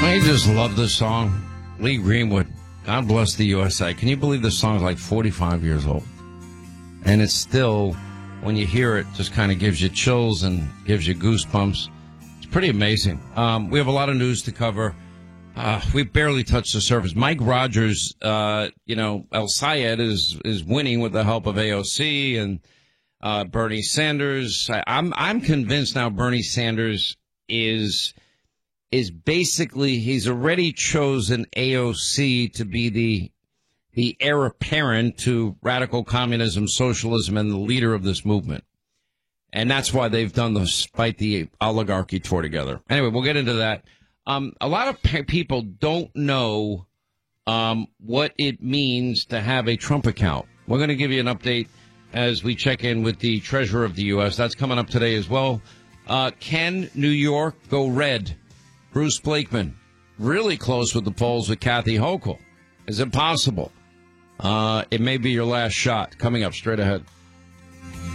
I just love this song. Lee Greenwood, God Bless the USA. Can you believe this song is like 45 years old? And it's still, when you hear it, just kind of gives you chills and gives you goosebumps. It's pretty amazing. We have a lot of news to cover. We barely touched the surface. Mike Rogers, El Sayed is winning with the help of AOC and Bernie Sanders. I'm convinced now Bernie Sanders is basically, he's already chosen AOC to be the heir apparent to radical communism, socialism, and the leader of this movement. And that's why they've done the Fight the Oligarchy tour together. Anyway, we'll get into that. A lot of people don't know what it means to have a Trump account. We're going to give you an update as we check in with the Treasurer of the U.S. That's coming up today as well. Can New York go red? Bruce Blakeman, really close with the polls with Kathy Hochul. Is it possible? It may be your last shot. Coming up straight ahead.